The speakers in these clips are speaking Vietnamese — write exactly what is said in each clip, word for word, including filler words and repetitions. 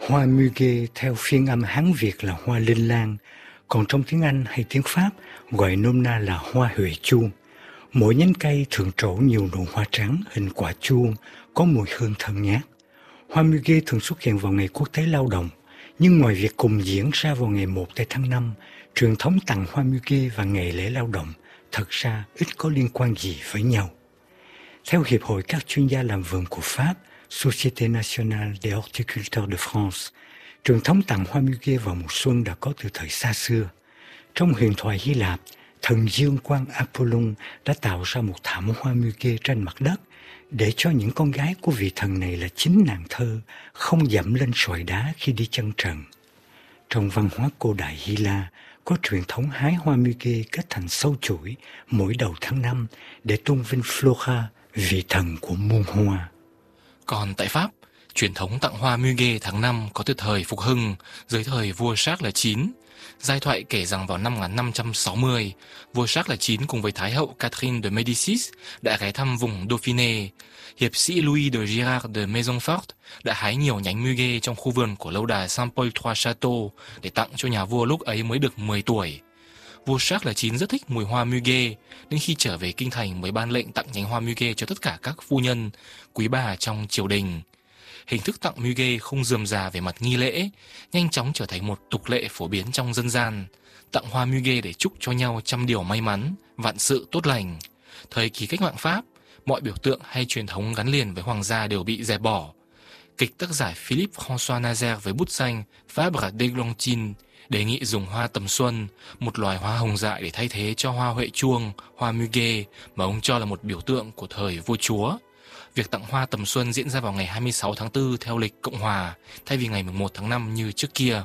Hoa muguet theo phiên âm Hán Việt là hoa linh lan, còn trong tiếng Anh hay tiếng Pháp gọi nôm na là hoa huệ chuông. Mỗi nhánh cây thường trổ nhiều nụ hoa trắng hình quả chuông, có mùi hương thơm ngát. Hoa muguet thường xuất hiện vào ngày quốc tế lao động, nhưng ngoài việc cùng diễn ra vào ngày một tây tháng năm, truyền thống tặng hoa muguet và ngày lễ lao động thật ra ít có liên quan gì với nhau. Theo Hiệp hội các chuyên gia làm vườn của Pháp, Société Nationale des Horticulteurs de France, truyền thống tặng hoa muguet vào mùa xuân đã có từ thời xa xưa. Trong huyền thoại Hy Lạp, thần dương quan Apollon đã tạo ra một thảm hoa muguet trên mặt đất để cho những con gái của vị thần này là chính nàng thơ không dẫm lên sỏi đá khi đi chân trần. Trong văn hóa cổ đại Hy La có truyền thống hái hoa muguet kết thành sâu chuỗi mỗi đầu tháng năm để tôn vinh Flora, vị thần của muôn hoa. Còn tại Pháp, truyền thống tặng hoa muguet tháng năm có từ thời Phục Hưng, dưới thời vua Charles đệ chín. Giai thoại kể rằng vào năm một nghìn năm trăm sáu mươi, vua Charles đệ chín cùng với Thái hậu Catherine de Médicis đã ghé thăm vùng Dauphiné. Hiệp sĩ Louis de Girard de Maisonfort đã hái nhiều nhánh muguet trong khu vườn của lâu đài Saint-Paul-Trois-Châteaux để tặng cho nhà vua lúc ấy mới được mười tuổi. Vua Charles đệ chín rất thích mùi hoa muguet, nên khi trở về kinh thành mới ban lệnh tặng nhánh hoa muguet cho tất cả các phu nhân, quý bà trong triều đình. Hình thức tặng muguet không rườm rà về mặt nghi lễ, nhanh chóng trở thành một tục lệ phổ biến trong dân gian. Tặng hoa muguet để chúc cho nhau trăm điều may mắn, vạn sự tốt lành. Thời kỳ cách mạng Pháp, mọi biểu tượng hay truyền thống gắn liền với hoàng gia đều bị dẹp bỏ. Kịch tác giả Philippe François Nazer với bút danh Fabre d'Églantine đề nghị dùng hoa tầm xuân, một loài hoa hồng dại để thay thế cho hoa huệ chuông, hoa muguet mà ông cho là một biểu tượng của thời vua chúa. Việc tặng hoa tầm xuân diễn ra vào ngày hai mươi sáu tháng tư theo lịch Cộng hòa, thay vì ngày mùng một tháng năm như trước kia.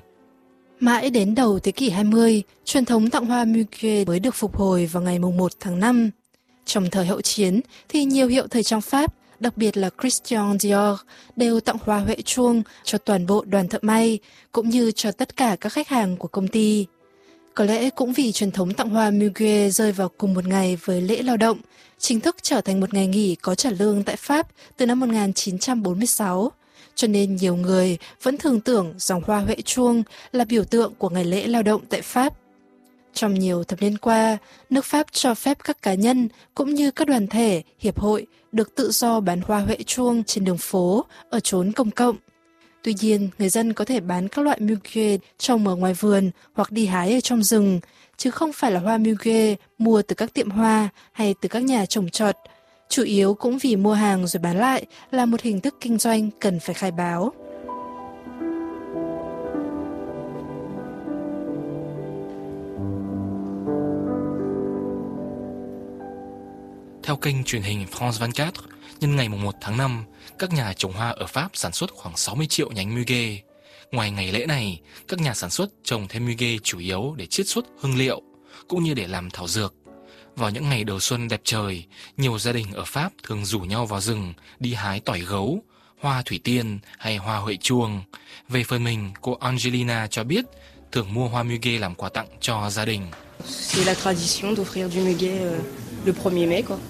Mãi đến đầu thế kỷ hai mươi, truyền thống tặng hoa muguet mới được phục hồi vào ngày mùng một tháng năm. Trong thời hậu chiến thì nhiều hiệu thời trang Pháp, đặc biệt là Christian Dior, đều tặng hoa huệ chuông cho toàn bộ đoàn thợ may, cũng như cho tất cả các khách hàng của công ty. Có lẽ cũng vì truyền thống tặng hoa muguet rơi vào cùng một ngày với lễ lao động, chính thức trở thành một ngày nghỉ có trả lương tại Pháp từ năm một nghìn chín trăm bốn mươi sáu, cho nên nhiều người vẫn thường tưởng dòng hoa huệ chuông là biểu tượng của ngày lễ lao động tại Pháp. Trong nhiều thập niên qua, nước Pháp cho phép các cá nhân cũng như các đoàn thể, hiệp hội được tự do bán hoa huệ chuông trên đường phố, ở chốn công cộng. Tuy nhiên, người dân có thể bán các loại muguet trồng ở ngoài vườn hoặc đi hái ở trong rừng, chứ không phải là hoa muguet mua từ các tiệm hoa hay từ các nhà trồng trọt. Chủ yếu cũng vì mua hàng rồi bán lại là một hình thức kinh doanh cần phải khai báo. Theo kênh truyền hình France hai mươi bốn, nhân ngày mùng một tháng năm, các nhà trồng hoa ở Pháp sản xuất khoảng sáu mươi triệu nhánh muguet. Ngoài ngày lễ này, các nhà sản xuất trồng thêm muguet chủ yếu để chiết xuất hương liệu, cũng như để làm thảo dược. Vào những ngày đầu xuân đẹp trời, nhiều gia đình ở Pháp thường rủ nhau vào rừng đi hái tỏi gấu, hoa thủy tiên hay hoa huệ chuông. Về phần mình, cô Angelina cho biết thường mua hoa muguet làm quà tặng cho gia đình. C'est la tradition d'offrir du muguet le premier mai, quoi.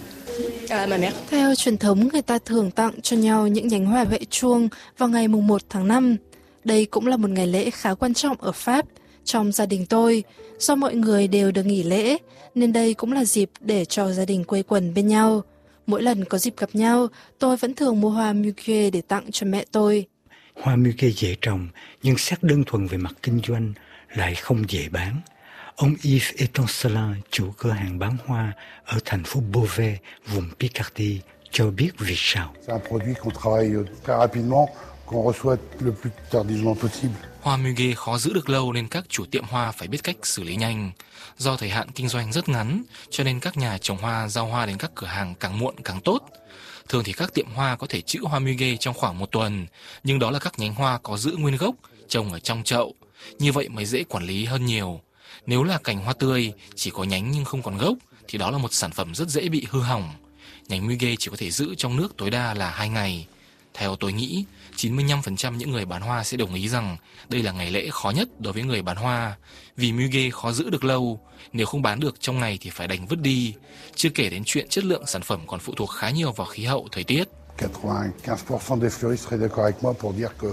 À ma mère. Theo truyền thống, người ta thường tặng cho nhau những nhánh hoa huệ chuông vào ngày mùng một tháng năm. Đây cũng là một ngày lễ khá quan trọng ở Pháp. Trong gia đình tôi, do mọi người đều được nghỉ lễ, nên đây cũng là dịp để cho gia đình quây quần bên nhau. Mỗi lần có dịp gặp nhau, tôi vẫn thường mua hoa muguet để tặng cho mẹ tôi. Hoa muguet dễ trồng, nhưng xét đơn thuần về mặt kinh doanh lại không dễ bán. Ông Yves Etoncelin, chủ cửa hàng bán hoa ở thành phố Beauvais, vùng Picardie, cho biết vì sao. C'est un produit qu'on travaille très rapidement, qu'on reçoit le plus tardivement possible. Hoa muguet khó giữ được lâu nên các chủ tiệm hoa phải biết cách xử lý nhanh. Do thời hạn kinh doanh rất ngắn, cho nên các nhà trồng hoa giao hoa đến các cửa hàng càng muộn càng tốt. Thường thì các tiệm hoa có thể trữ hoa muguet trong khoảng một tuần, nhưng đó là các nhánh hoa có giữ nguyên gốc, trồng ở trong chậu. Như vậy mới dễ quản lý hơn nhiều. Nếu là cành hoa tươi, chỉ có nhánh nhưng không còn gốc, thì đó là một sản phẩm rất dễ bị hư hỏng. Nhánh muguet chỉ có thể giữ trong nước tối đa là hai ngày. Theo tôi nghĩ, chín mươi lăm phần trăm những người bán hoa sẽ đồng ý rằng đây là ngày lễ khó nhất đối với người bán hoa. Vì muguet khó giữ được lâu, nếu không bán được trong ngày thì phải đành vứt đi. Chưa kể đến chuyện chất lượng sản phẩm còn phụ thuộc khá nhiều vào khí hậu, thời tiết. quatre-vingt-quinze pour cent des fleuristes seraient d'accord avec moi pour dire que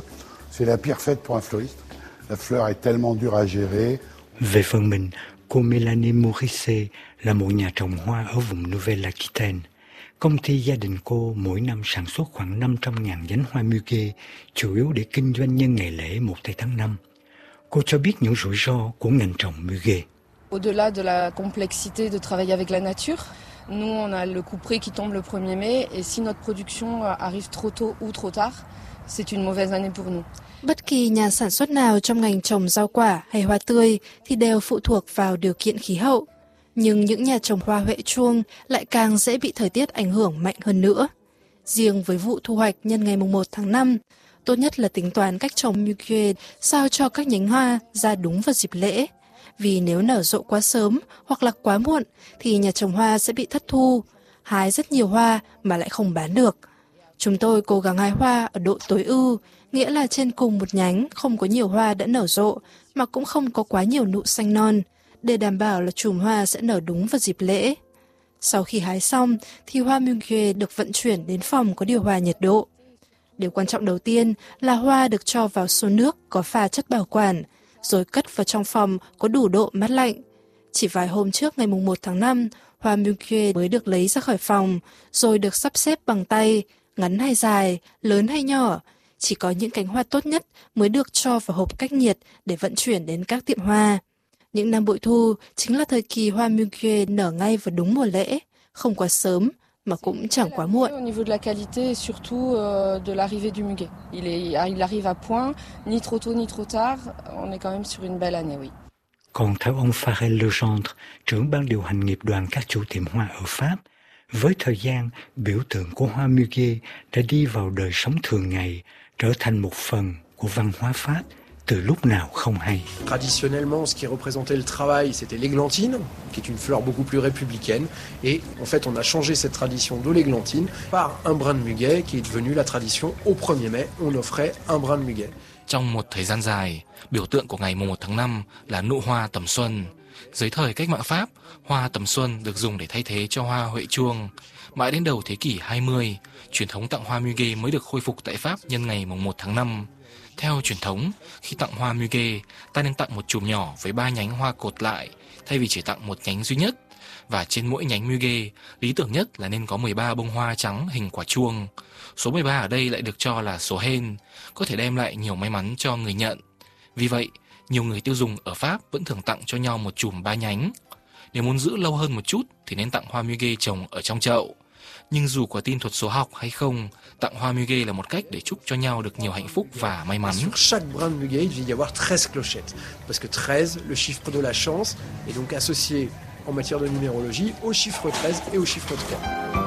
C'est la pire fête pour un fleuriste. La fleur est tellement dure à gérer. Về phần mình, cô Mélanie Morisset là một nhà trồng hoa ở vùng Nouvelle-Aquitaine. Công ty gia đình cô mỗi năm sản xuất khoảng năm trăm nghìn nhánh hoa muguet, chủ yếu để kinh doanh nhân ngày lễ một tây tháng năm. Cô cho biết những rủi ro của ngành trồng muguet. Au-delà de la complexité de travailler avec la nature, nous on a le couperet qui tombe le premier mai et si notre production arrive trop tôt ou trop tard, c'est une mauvaise année pour nous. Bất kỳ nhà sản xuất nào trong ngành trồng rau quả hay hoa tươi thì đều phụ thuộc vào điều kiện khí hậu. Nhưng những nhà trồng hoa huệ chuông lại càng dễ bị thời tiết ảnh hưởng mạnh hơn nữa. Riêng với vụ thu hoạch nhân ngày mùng một tháng năm, tốt nhất là tính toán cách trồng muguet sao cho các nhánh hoa ra đúng vào dịp lễ. Vì nếu nở rộ quá sớm hoặc là quá muộn thì nhà trồng hoa sẽ bị thất thu, hái rất nhiều hoa mà lại không bán được. Chúng tôi cố gắng hái hoa ở độ tối ưu, nghĩa là trên cùng một nhánh không có nhiều hoa đã nở rộ mà cũng không có quá nhiều nụ xanh non, để đảm bảo là chùm hoa sẽ nở đúng vào dịp lễ. Sau khi hái xong thì hoa muguet được vận chuyển đến phòng có điều hòa nhiệt độ. Điều quan trọng đầu tiên là hoa được cho vào xô nước có pha chất bảo quản, rồi cất vào trong phòng có đủ độ mát lạnh. Chỉ vài hôm trước ngày mùng một tháng năm, hoa muguet mới được lấy ra khỏi phòng, rồi được sắp xếp bằng tay, ngắn hay dài, lớn hay nhỏ. Chỉ có những cánh hoa tốt nhất mới được cho vào hộp cách nhiệt để vận chuyển đến các tiệm hoa. Những năm bội thu chính là thời kỳ hoa muguet nở ngay vào đúng mùa lễ, không quá sớm mà cũng chẳng quá muộn. Au niveau de la qualité et surtout de l'arrivée du muguet. Il est, il arrive à point, ni trop tôt ni trop tard, on est quand même sur une belle année, oui. Còn theo ông Pharrell Legendre, trưởng ban điều hành nghiệp đoàn các chủ tiệm hoa ở Pháp, với thời gian, biểu tượng của hoa muguet đã đi vào đời sống thường ngày, trở thành một phần của văn hóa Pháp từ lúc nào không hay. Traditionnellement, ce qui représentait le travail, c'était l'églantine, qui est une fleur beaucoup plus républicaine. Et en fait, on a changé cette tradition de l'églantine par un brin de muguet, qui est devenu la tradition au premier mai. On offrait un brin de muguet. Trong một thời gian dài, biểu tượng của ngày mùng một tháng năm là nụ hoa tầm xuân. Dưới thời cách mạng Pháp, hoa tầm xuân được dùng để thay thế cho hoa huệ chuông. Mãi đến đầu thế kỷ hai mươi, truyền thống tặng hoa muguet mới được khôi phục tại Pháp nhân ngày mùng một tháng năm. Theo truyền thống, khi tặng hoa muguet, ta nên tặng một chùm nhỏ với ba nhánh hoa cột lại, thay vì chỉ tặng một nhánh duy nhất. Và trên mỗi nhánh muguet, lý tưởng nhất là nên có mười ba bông hoa trắng hình quả chuông. Số mười ba ở đây lại được cho là số hên, có thể đem lại nhiều may mắn cho người nhận. Vì vậy, nhiều người tiêu dùng ở Pháp vẫn thường tặng cho nhau một chùm ba nhánh. Nếu muốn giữ lâu hơn một chút thì nên tặng hoa muguet trồng ở trong chậu. Nhưng dù có tin thuật số học hay không, tặng hoa muguet là một cách để chúc cho nhau được nhiều hạnh phúc và may mắn. Sur chaque brin de muguet, il devait y avoir treize clochettes, parce que treize, le chiffre de la chance, est donc associé en matière de numérologie au chiffre treize et au chiffre trois.